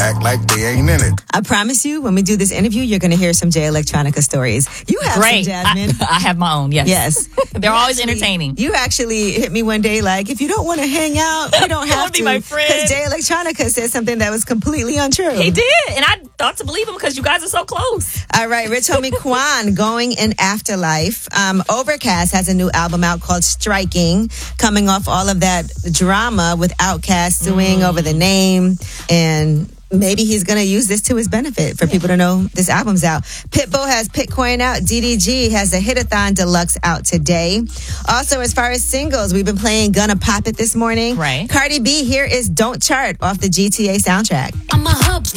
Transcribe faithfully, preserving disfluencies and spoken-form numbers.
act like they ain't in it. I promise you, when we do this interview, you're going to hear some Jay Electronica stories. You have Great. some, Jasmine. I, I have my own, yes. Yes. They're You always actually- entertaining. You actually hit me one day like, if you don't want to hang out, you don't You have wanna to. be my friend. Because Jay Electronica said something that was completely untrue. He did, and I thought to believe him because you guys are so close. All right, Rich Homie Quan, Going in Afterlife. Um, Overcast has a new album out called Striking, coming off all of that drama with Outkast suing Mm. over the name. And maybe he's going to use this to his benefit for people to know this album's out. Pitbull has Pitcoin out. D D G has a Hit-a-thon Deluxe out today. Also, as far as singles, we've been playing Gonna Pop It this morning. Right. Cardi B, here is Don't Chart off the G T A soundtrack. I'm a hub.